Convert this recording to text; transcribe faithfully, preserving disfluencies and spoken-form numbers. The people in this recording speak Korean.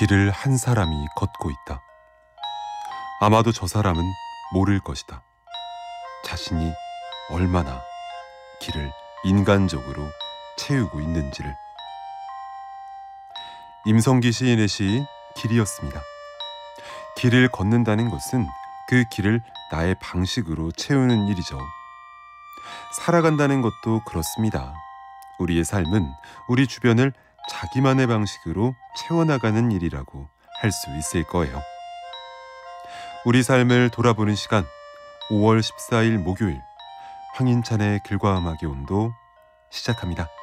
길을 한 사람이 걷고 있다. 아마도 저 사람은 모를 것이다. 자신이 얼마나 길을 인간적으로 채우고 있는지를. 임성기 시인의 시 길이었습니다. 길을 걷는다는 것은 그 길을 나의 방식으로 채우는 일이죠. 살아간다는 것도 그렇습니다. 우리의 삶은 우리 주변을 자기만의 방식으로 채워나가는 일이라고 할 수 있을 거예요. 우리 삶을 돌아보는 시간, 오월 십사일 목요일, 황인찬의 글과 음악의 온도 시작합니다.